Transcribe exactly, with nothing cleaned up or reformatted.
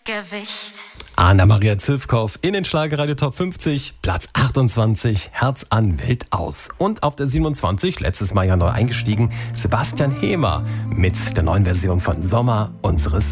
Gewicht. Anna-Maria Zivkow in den Schlagerradio Top fünfzig, Platz achtundzwanzig, Herz an Wild aus. Und auf der siebenundzwanzig, letztes Mal ja neu eingestiegen, Sebastian Hemer mit der neuen Version von Sommer unseres